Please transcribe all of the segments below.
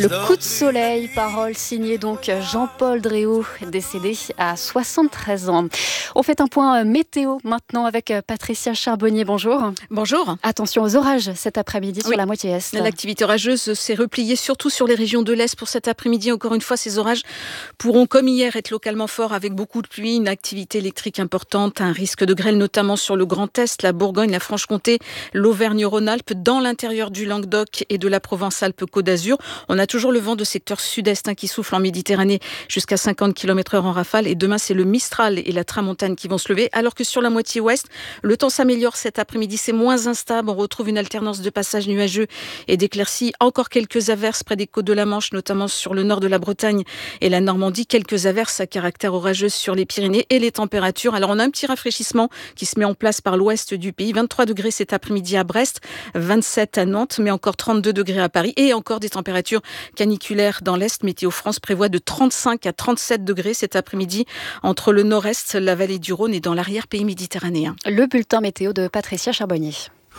Le coup de soleil, parole signée donc Jean-Paul Dréau, décédé à 73 ans. On fait un point météo maintenant avec Patricia Charbonnier. Bonjour. Bonjour. Attention aux orages cet après-midi sur la moitié est. L'activité orageuse s'est repliée surtout sur les régions de l'Est pour cet après-midi. Encore une fois, ces orages pourront, comme hier, être localement forts avec beaucoup de pluie, une activité électrique importante, un risque de grêle notamment sur le Grand Est, la Bourgogne, la Franche-Comté, l'Auvergne-Rhône-Alpes, dans l'intérieur du Languedoc et de la Provence-Alpes-Côte d'Azur. On a toujours le vent de secteur sud-est qui souffle en Méditerranée jusqu'à 50 km/h en rafale. Et demain, c'est le Mistral et la Tramontane qui vont se lever. Alors que sur la moitié ouest, le temps s'améliore cet après-midi. C'est moins instable. On retrouve une alternance de passages nuageux et d'éclaircies. Encore quelques averses près des côtes de la Manche, notamment sur le nord de la Bretagne et la Normandie. Quelques averses à caractère orageux sur les Pyrénées et les températures. Alors, on a un petit rafraîchissement qui se met en place par l'ouest du pays. 23 degrés cet après-midi à Brest, 27 à Nantes, mais encore 32 degrés à Paris et encore des températures caniculaire dans l'Est. Météo France prévoit de 35 à 37 degrés cet après-midi entre le nord-est, la vallée du Rhône et dans l'arrière-pays méditerranéen. Le bulletin météo de Patricia Charbonnier.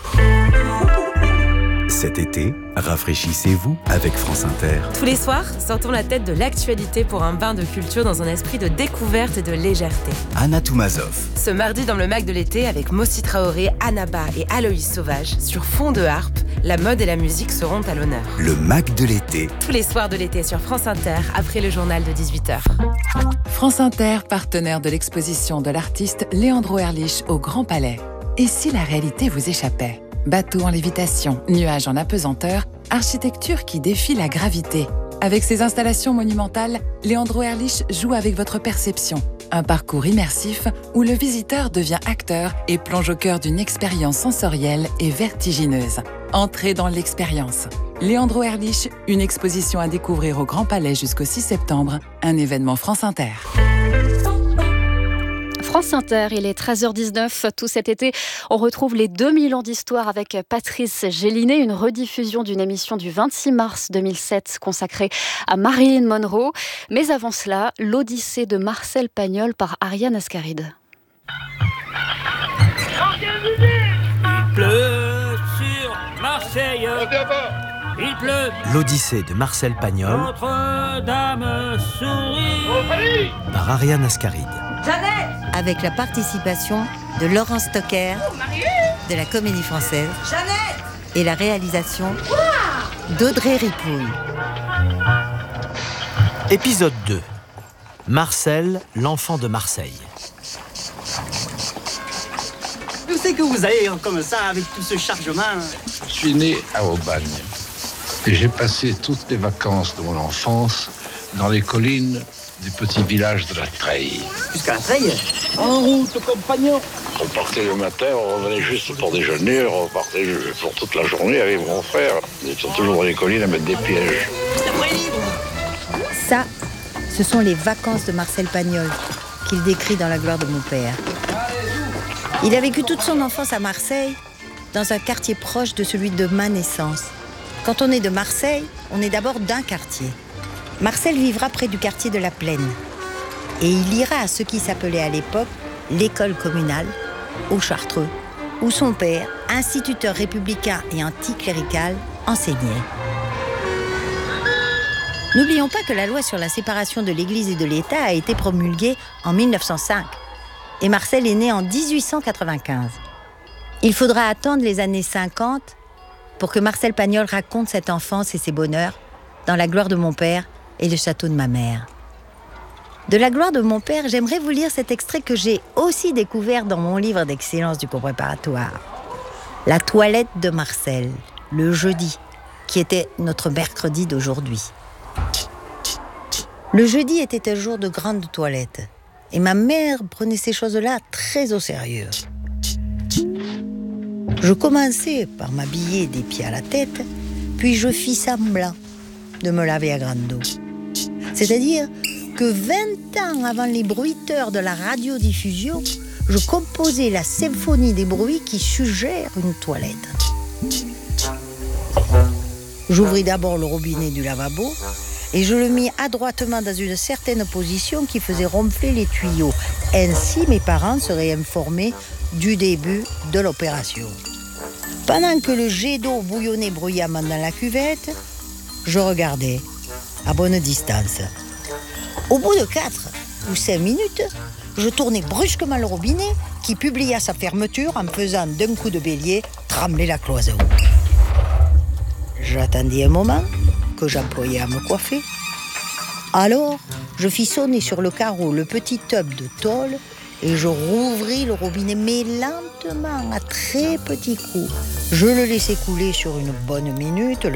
Cet été, rafraîchissez-vous avec France Inter. Tous les soirs, sortons la tête de l'actualité pour un bain de culture dans un esprit de découverte et de légèreté. Anna Toumazov. Ce mardi dans le Mac de l'été, avec Mossi Traoré, Annaba et Aloïs Sauvage, sur fond de harpe, la mode et la musique seront à l'honneur. Le Mac de l'été. Tous les soirs de l'été sur France Inter, après le journal de 18h. France Inter, partenaire de l'exposition de l'artiste Leandro Erlich au Grand Palais. Et si la réalité vous échappait ? Bateau en lévitation, nuages en apesanteur, architecture qui défie la gravité. Avec ses installations monumentales, Leandro Erlich joue avec votre perception. Un parcours immersif où le visiteur devient acteur et plonge au cœur d'une expérience sensorielle et vertigineuse. Entrez dans l'expérience. Leandro Erlich, une exposition à découvrir au Grand Palais jusqu'au 6 septembre, un événement France Inter. France Inter, il est 13h19. Tout cet été, on retrouve les 2000 ans d'histoire avec Patrice Gélinet, une rediffusion d'une émission du 26 mars 2007 consacrée à Marilyn Monroe. Mais avant cela, l'Odyssée de Marcel Pagnol par Ariane Ascaride. Il pleut sur Marseille. Il pleut. L'Odyssée de Marcel Pagnol Notre-Dame sourit. Par Ariane Ascaride. Avec la participation de Laurence Stocker, de la Comédie Française, et la réalisation d'Audrey Ripouille. Épisode 2. Marcel, l'enfant de Marseille. Où c'est que vous allez comme ça avec tout ce chargement ? Je suis né à Aubagne et j'ai passé toutes les vacances de mon enfance dans les collines du petit village de la Treille. Jusqu'à la Treille ? En route, compagnon. On partait le matin, on revenait juste pour déjeuner, on partait pour toute la journée avec mon frère. Ils étaient toujours dans les collines à mettre des pièges. Ça, ce sont les vacances de Marcel Pagnol, qu'il décrit dans La gloire de mon père. Il a vécu toute son enfance à Marseille, dans un quartier proche de celui de ma naissance. Quand on est de Marseille, on est d'abord d'un quartier. Marcel vivra près du quartier de la Plaine. Et il ira à ce qui s'appelait à l'époque l'école communale, au Chartreux, où son père, instituteur républicain et anticlérical, enseignait. N'oublions pas que la loi sur la séparation de l'Église et de l'État a été promulguée en 1905. Et Marcel est né en 1895. Il faudra attendre les années 50 pour que Marcel Pagnol raconte cette enfance et ses bonheurs dans La gloire de mon père et le château de ma mère. De La gloire de mon père, j'aimerais vous lire cet extrait que j'ai aussi découvert dans mon livre d'excellence du cours préparatoire. La toilette de Marcel, le jeudi, qui était notre mercredi d'aujourd'hui. Le jeudi était un jour de grande toilette, et ma mère prenait ces choses-là très au sérieux. Je commençais par m'habiller des pieds à la tête, puis je fis semblant de me laver à grande eau. C'est-à-dire que 20 ans avant les bruiteurs de la radiodiffusion, je composais la symphonie des bruits qui suggèrent une toilette. J'ouvris d'abord le robinet du lavabo et je le mis adroitement dans une certaine position qui faisait ronfler les tuyaux. Ainsi, mes parents seraient informés du début de l'opération. Pendant que le jet d'eau bouillonnait bruyamment dans la cuvette, je regardais à bonne distance. Au bout de 4 ou 5 minutes, je tournai brusquement le robinet qui publia sa fermeture en faisant d'un coup de bélier trembler la cloison. J'attendis un moment que j'employais à me coiffer. Alors, je fis sonner sur le carreau le petit tube de tôle et je rouvris le robinet, mais lentement, à très petits coups. Je le laissai couler sur une bonne minute.